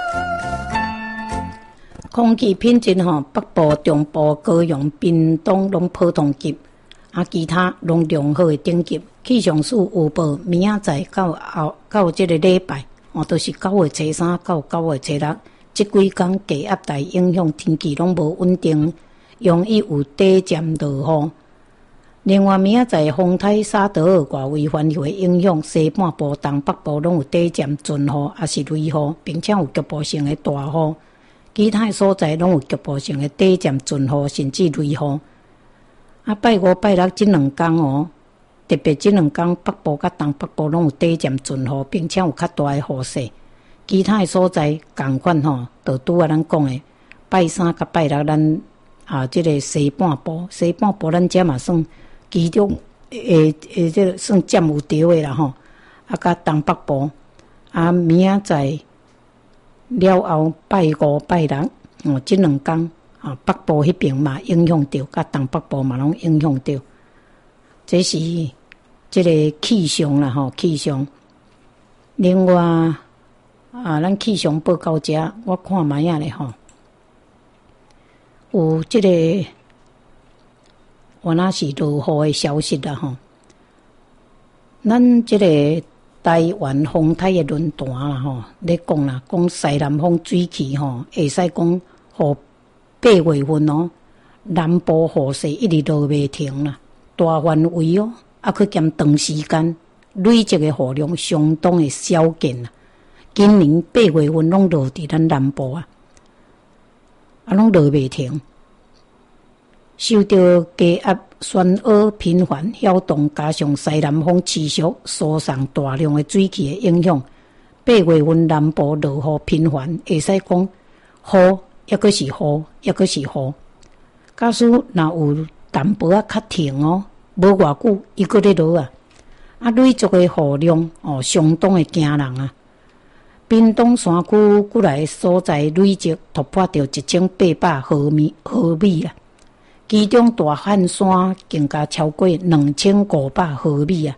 空气品质北部、中部、高雄、屏东拢普通级，其他拢良好的等级。气象署有报，明仔载到这个礼拜，都是9月初3到9月初6，这几天低压带影响天气拢无稳定，容易有短暂落雨。另外，明仔载风台沙德尔外围环流的影响，西半部、东北部拢有短暂阵雨，也是雷雨，并且有局部性的大雨。其他所在拢有局部性的短暂阵雨，甚至雷雨。拜五、拜六这2天特别这2天北部甲东北部拢有短暂阵雨，并且有较大的雨势。其他所在同款就拄咱讲的拜三甲拜六，咱这个西半部咱这嘛算其中这算占有着的啦甲东北部明仔载了后拜五、拜六这2天北部迄边嘛影响到，甲东北部嘛拢影响到。这是这个气象啦气象。另外咱气象报告遮，我看卖啊咧有这个我那是落雨的消息啦咱这个台湾风台的论坛啦咧讲西南风水气会使讲互8月份南部雨势一直落袂停啦，大范围去兼长时间，累积的雨量相当的少见啦。今年8月份拢落伫咱南部拢落袂停，受到低压旋渦频繁扰动，加上西南风持续输送大量的水汽的影响，8月份南部落雨频繁，会使讲雨抑阁是雨，抑阁是雨。假使若有淡薄较停无偌久，伊阁咧落累积的雨量相当的惊人屏东山区古来所在累积突破到1800毫米其中大汉山更加超过2500毫米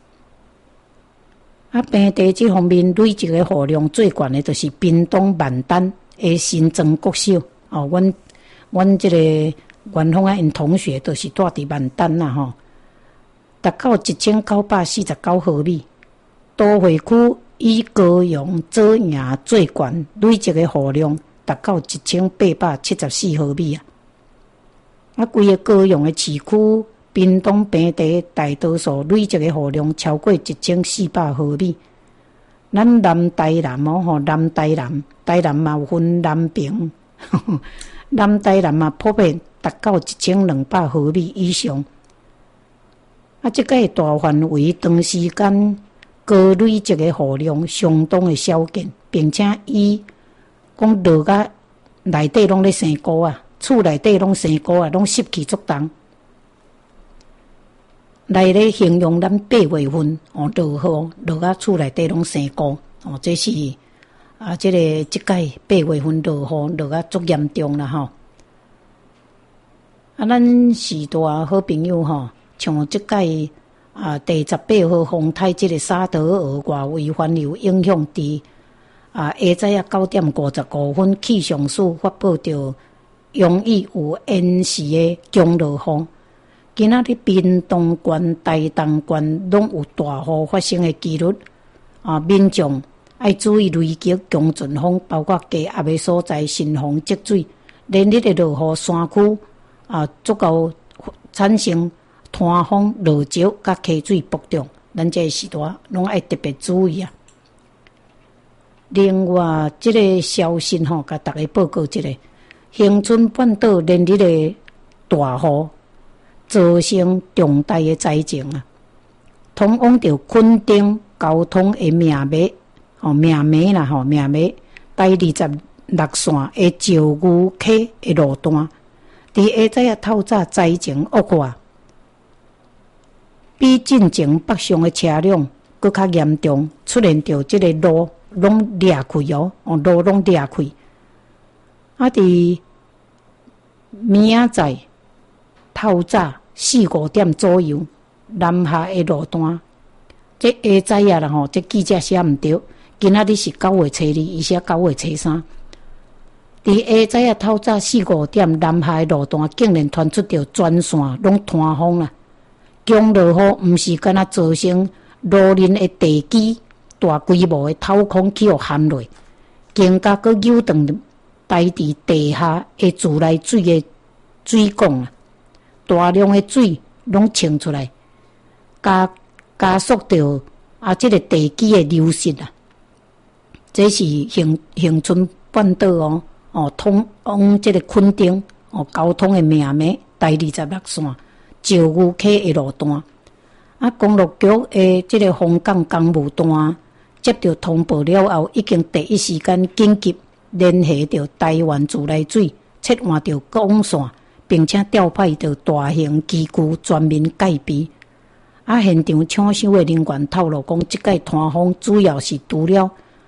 平地这方面累积的雨量最悬的就是屏东万丹的新庄国小阮这个元芳因同学都是住伫万丹达到1949毫米。都会区以高雄左营最悬，累积的雨量达到1874毫米规个高雄的市区、屏东平地大多数累积的雨量超过1400毫米。咱南台南台南嘛有分南平，南台南嘛普遍达到1200毫米以上。这个大范围长时间高累积的雨量相当的少见，并且伊讲落甲内底拢咧生菇厝内底拢生菇拢湿气足重。来咧形容咱8月份落雨落甲厝内底拢生菇这是这个即届8月份落雨落甲足严重啦咱时大好朋友像即届第18号风台这个沙德尔外围环流影响伫下晝9點55分，气象署发布着容易有延时的强落雨。今仔日屏东县、台东县拢有大雨发生的几率民众要注意雷击、强阵风，包括低压的所在、新风积水、连日的落雨，山区足够产生颱风、落石甲溪水暴涨，咱这时段拢要特别注意另外，这个消息甲大家报告一下，恒春半岛连日的大雨造成重大的灾情通往到垦丁交通的命脉命脉第26线的石牛溪的路段，伫下昼透早灾情恶化，比进前北上的车辆更较严重，出现到这个路拢裂开路拢裂开。伫明仔载透早4-5点左右，南下的路段，这下早啦这记者写毋对， 今仔日是9月初2，伊写9月初3。伫下早透早4、5点，南海路段竟然传出着全线拢断风啦！强落雨毋是干那造成路面的地基大规模的透空气互陷落，更加佫扭断台伫地下的自来水的水管啊，大量的水拢冲出来，加速着即个地基的流失啊！这是恒春半岛通往即个垦丁交通的命脉，第26线石牛溪的路段。公路局的即个风港公务段接到通报了后，已经第一时间紧急联系着台湾自来水，切换着管线，并且调派着大型机具全面戒备。现场抢修的人员透露讲，即届台风主要是除了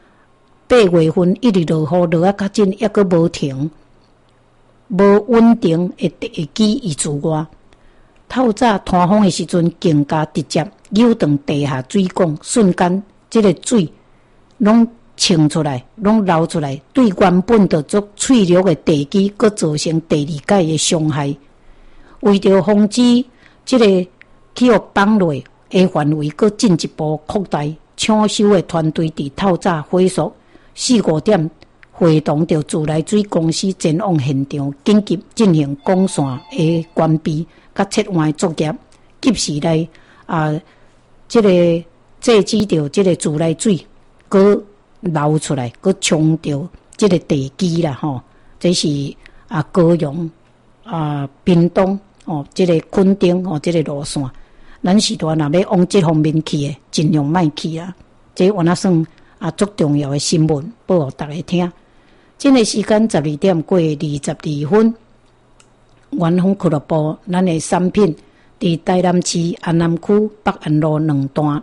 8月份一直落雨落较紧，抑阁无停、无稳定的地基以之外，透早台风的时阵，更加直接扭断地下水管，瞬间即个水拢冲出来，拢流出来，对原本就足脆弱的地基，佫造成第2界的伤害。为着防止即个气候崩落的范围佫进一步扩大，抢修的团队伫透早火速4、5点会同着自来水公司前往现场，紧急进行管线的关闭甲切换作业，及时来即个制止着即个自来水佫流出来，佫冲着即个地基啦吼。这是高雄屏东即个垦丁即个路线，咱时段若要往即方面去的，尽量莫去啊。这我那算足重要的新闻，报互大家听。这个时间12点过22分，远方俱乐部咱的产品伫台南市安南区北安路2段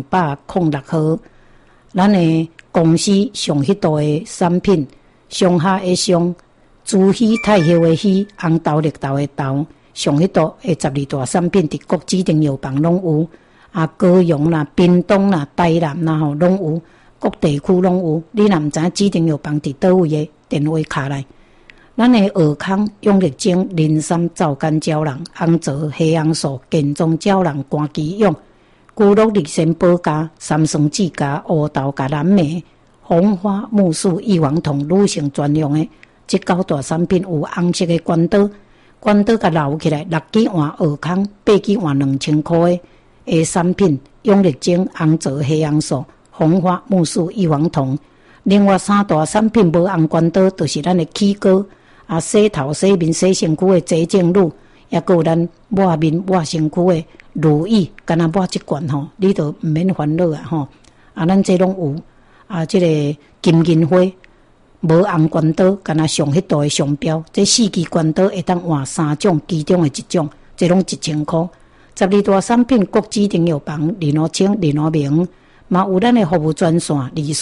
206号，咱的公司上迄度的产品，上下的上，猪鱼太叶的鱼，红豆绿豆的豆，上迄度的12大产品伫各指定药房拢有，高雄啦、屏东啦、台南啦拢有。各地区拢有，你若毋知影指定药房伫倒位的，电话卡来。咱的尔康、永力精、磷酸皂苷胶囊、红枣、黑红素、健壮胶囊、肝肌用、骨碌力仙保加、三酸酯加、乌豆加蓝莓、红花木素、异黄酮女性专用的，这9大产品有红色的关刀甲留起来，6支换尔康，8支换2000块的产品，永力精、红枣、黑红素。红花木素异黄酮，另外3大产品无红关刀，就是咱的起膏洗头、洗面、洗身躯的洁净乳，也有咱抹面、抹身躯的乳液，干那抹一罐吼，你就毋免烦恼吼。咱这拢有这个金银花无红关刀，干那上迄度的商标，这4支关刀会当换3种其中的一种，这拢1000块。12大产品各指定药房，林和清、林和明。嘛有咱的服务专线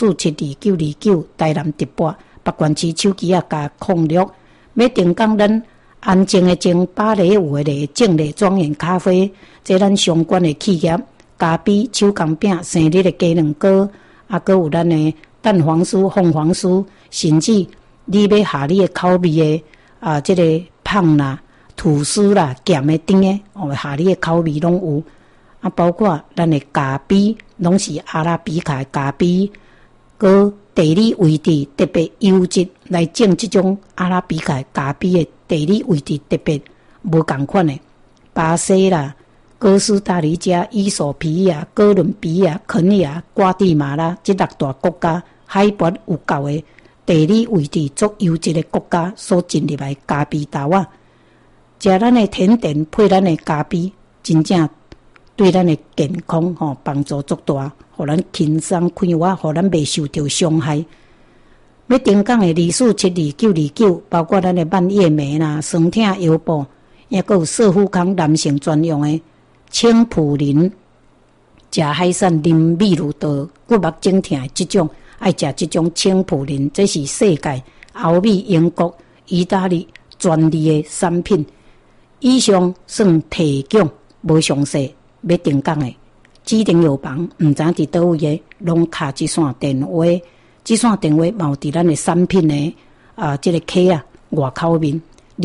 24722929台南直播，北关市手机加06，要订购咱安静的静、芭蕾舞的丽、静丽庄园咖啡，这咱相关的企业，咖啡、手工饼、生日的鸡卵糕，搁有咱的蛋黄酥、凤凰酥，甚至你要下你的口味的这个胖啦、吐司啦、咸的甜的，下你的口味拢有。包括咱的咖啡，拢是阿拉比卡咖啡，搁地理位置特别优质来种这种阿拉比卡咖啡的地理位置特别无同款的，巴西啦、哥斯达黎加、伊索比亚、哥伦比亚、肯尼亚、瓜地马拉这6大国家海拔有够的地理位置足优质的国家所进入来咖啡豆食咱的甜点配咱的咖啡，真正对咱的健康帮助足大，互咱轻松快活，互咱袂受到伤害。要订购的24722929，包括咱的蔓越莓啦、酸痛腰部，也阁有瑟夫康男性专用的青普林，食海产啉米露豆骨目肿痛的这种，爱食这种青普林，这是世界、欧美、英国、意大利专利的产品。以上算提供，无详细。要订购的， 指定药房，毋知伫倒位个，拢卡一线电话，这线电话嘛有伫咱的产品的这个卡啊外口面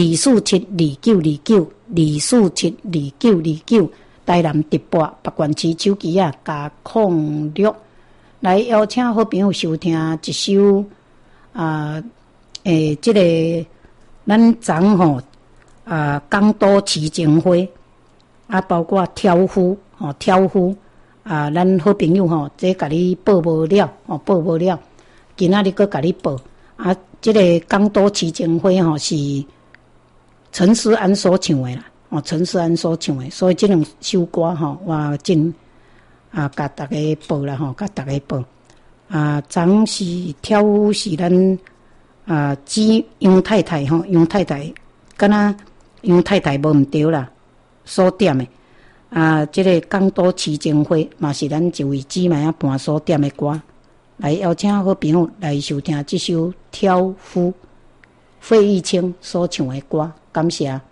2472929247299，台南直播北关市手机啊加06，来邀请好朋友收听一首这个咱昨吼港都奇情花包括挑夫咱好朋友这甲你报无了今仔日搁甲你报这个港都奇情花是陈思安所唱的啦陈思安所唱的，所以这两首歌我真甲大家报啦甲大家报昨是挑夫是咱杨太太杨太太敢若杨太太无毋对啦所点的这个港都奇情花嘛是咱一位姊妹伴所点的歌，来邀请好朋友来收听这首挑夫费玉清所唱的歌，感谢。